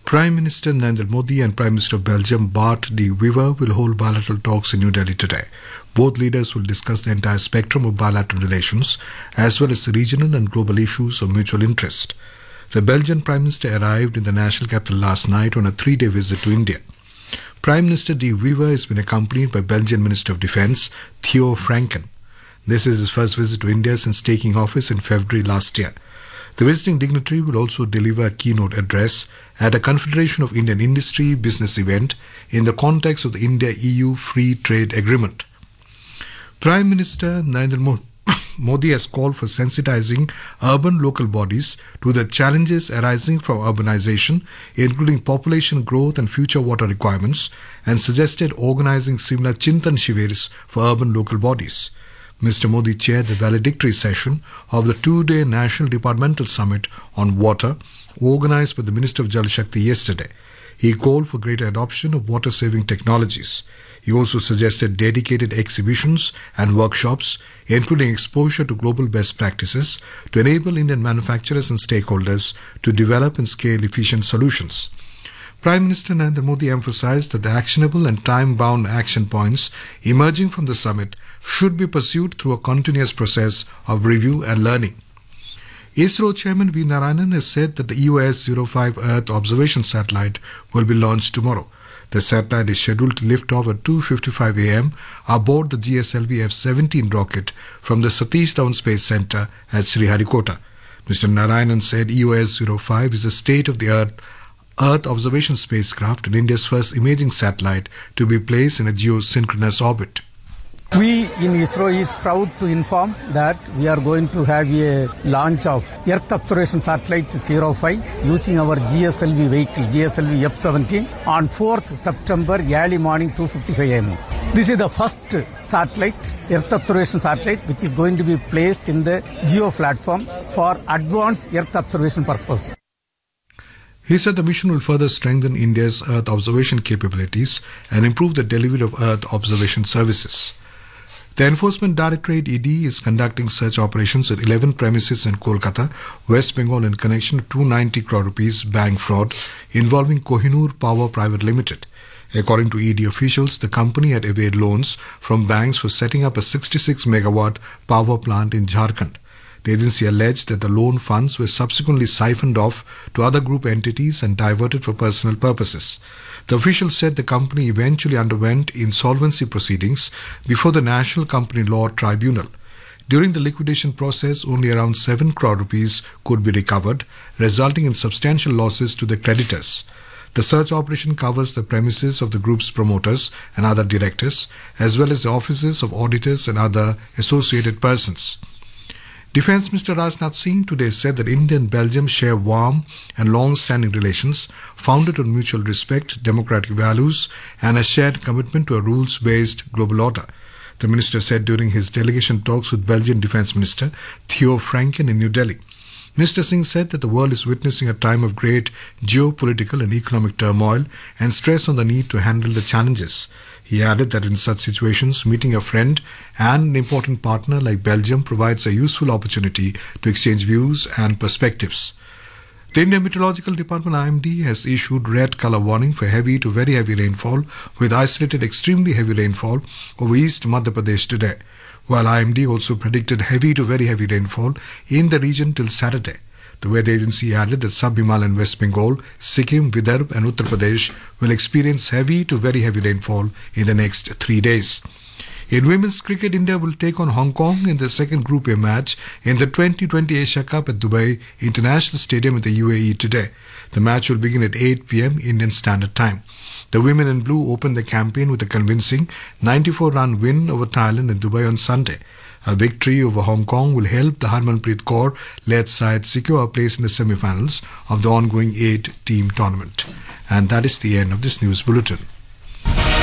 Prime Minister Narendra Modi and Prime Minister of Belgium Bart de Wever will hold bilateral talks in New Delhi today. Both leaders will discuss the entire spectrum of bilateral relations as well as regional and global issues of mutual interest. The Belgian Prime Minister arrived in the national capital last night on a 3-day visit to India. Prime Minister de Wever has been accompanied by Belgian Minister of Defence Theo Franken. This is his first visit to India since taking office in February last year. The visiting dignitary will also deliver a keynote address at a Confederation of Indian Industry business event in the context of the India-EU Free Trade Agreement. Prime Minister Narendra Modi has called for sensitizing urban local bodies to the challenges arising from urbanization, including population growth and future water requirements, and suggested organizing similar Chintan Shivers for urban local bodies. Mr. Modi chaired the valedictory session of the 2-day National Departmental Summit on Water, organized by the Minister of Jal Shakti yesterday. He called for greater adoption of water-saving technologies. He also suggested dedicated exhibitions and workshops, including exposure to global best practices, to enable Indian manufacturers and stakeholders to develop and scale efficient solutions. Prime Minister Narendra Modi emphasized that the actionable and time-bound action points emerging from the summit should be pursued through a continuous process of review and learning. ISRO Chairman V. Narayanan has said that the EOS-05 Earth observation satellite will be launched tomorrow. The satellite is scheduled to lift off at 2:55 a.m. aboard the GSLV F-17 rocket from the Satish Dhawan Space Center at Sriharikota. Mr. Narayanan said EOS-05 is a state-of-the-art Earth observation spacecraft and India's first imaging satellite to be placed in a geosynchronous orbit. We in ISRO is proud to inform that we are going to have a launch of Earth Observation Satellite 05 using our GSLV vehicle, GSLV F-17 on 4th September early morning 2:55 a.m. This is the first satellite, Earth Observation Satellite, which is going to be placed in the geo platform for advanced Earth observation purpose. He said the mission will further strengthen India's Earth observation capabilities and improve the delivery of Earth observation services. The Enforcement Directorate ED is conducting search operations at 11 premises in Kolkata, West Bengal in connection to 290 crore rupees bank fraud involving Kohinoor Power Private Limited. According to ED officials, the company had evaded loans from banks for setting up a 66 megawatt power plant in Jharkhand. The agency alleged that the loan funds were subsequently siphoned off to other group entities and diverted for personal purposes. The officials said the company eventually underwent insolvency proceedings before the National Company Law Tribunal. During the liquidation process, only around 7 crore rupees could be recovered, resulting in substantial losses to the creditors. The search operation covers the premises of the group's promoters and other directors, as well as the offices of auditors and other associated persons. Defence Minister Rajnath Singh today said that India and Belgium share warm and long-standing relations founded on mutual respect, democratic values and a shared commitment to a rules-based global order. The minister said during his delegation talks with Belgian Defence Minister Theo Franken in New Delhi. Mr. Singh said that the world is witnessing a time of great geopolitical and economic turmoil and stress on the need to handle the challenges. He added that in such situations, meeting a friend and an important partner like Belgium provides a useful opportunity to exchange views and perspectives. The Indian Meteorological Department IMD has issued red color warning for heavy to very heavy rainfall with isolated extremely heavy rainfall over East Madhya Pradesh today, while IMD also predicted heavy to very heavy rainfall in the region till Saturday. The weather agency added that Sub-Himalayan West Bengal, Sikkim, Vidarbha and Uttar Pradesh will experience heavy to very heavy rainfall in the next 3 days. In women's cricket, India will take on Hong Kong in the second Group A match in the 2020 Asia Cup at Dubai International Stadium in the UAE today. The match will begin at 8 p.m. Indian Standard Time. The women in blue opened the campaign with a convincing 94-run win over Thailand in Dubai on Sunday. A victory over Hong Kong will help the Harmanpreet Kaur-led side secure a place in the semi-finals of the ongoing 8-team tournament. And that is the end of this news bulletin.